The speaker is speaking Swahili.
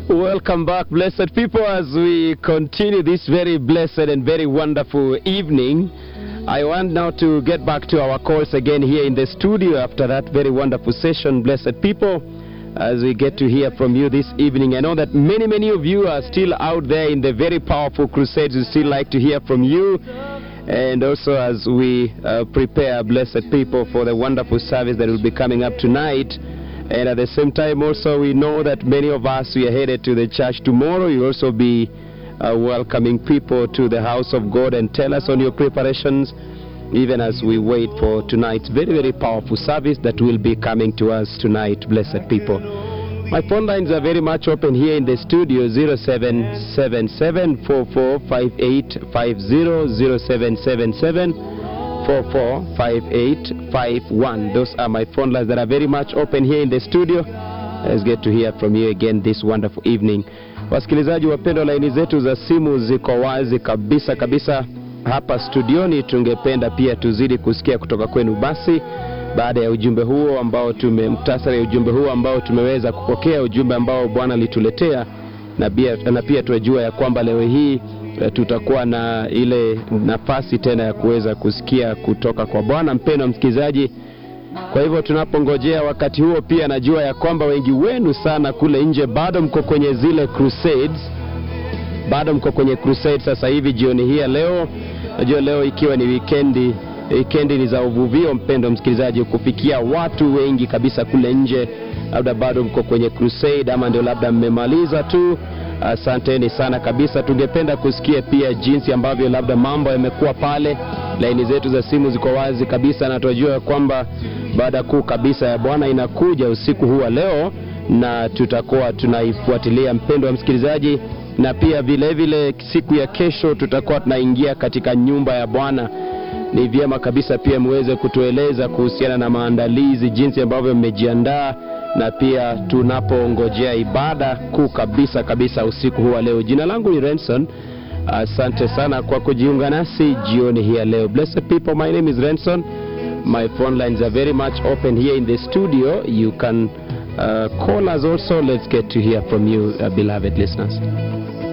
Welcome back, blessed people, as we continue this very blessed and very wonderful evening. I want now to get back to our calls again here in the studio after that very wonderful session, blessed people, as we get to hear from you this evening. I know that many of you are still out there in the very powerful crusades. We still like to hear from you. And also as we prepare, blessed people, for the wonderful service that will be coming up tonight. And at the same time also, we know that many of us, we are headed to the church tomorrow. You'll also be welcoming people to the house of God, and tell us on your preparations, even as we wait for tonight's very powerful service that will be coming to us tonight, blessed people. My phone lines are very much open here in the studio, 0777-445850, 0777-445851. Those are my phone lines that are very much open here in the studio. Let's get to hear from you again this wonderful evening. Wasikilizaji wapendwa, laini zetu za simu ziko wazi kabisa hapa studioni. Tungependa pia tuzidi kusikia kutoka kwenu basi, baada ya ujumbe huo ambao muktasari ujumbe huo ambao tumeweza kupokea, ujumbe ambao Bwana alituletea, na pia tunajua ya kwamba leo hii tutakuwa na ile nafasi tena ya kuweza kusikia kutoka kwa Bwana. Mpendwa msikilizaji, kwa hivyo tunapongojea wakati huo, pia najua ya kwamba wengi wenu sana kule nje bado mko kwenye zile crusades, sasa hivi jioni hii ya leo. Najua leo ikiwa ni weekendi ni za uvuvio, mpendwa msikilizaji, kufikia watu wengi kabisa kule nje. Labda bado mko kwenye crusade, ama ndio labda mmemaliza tu. Asanteni sana kabisa. Tungependa kusikia pia jinsi ambavyo labda mambo yamekuwa pale. Laini zetu za simu ziko wazi kabisa, na tunajua kwamba baada kuu kabisa ya Bwana inakuja usiku huu wa leo, na tutakuwa tunaifuatilia, mpendwa msikilizaji. Na pia vile siku ya kesho tutakuwa tunaingia katika nyumba ya Bwana. Ni vyema kabisa pia muweze kutueleza kuhusiana na maandalizi, jinsi ambavyo mmejiandaa, na pia tunapongojea ibada kuu kabisa usiku huu wa leo. Jina langu ni Renson. Asante sana kwa kujiunga nasi jioni hii leo. Blessed people, my name is Renson. My phone lines are very much open here in the studio. You can call us also. Let's get to hear from you, beloved listeners.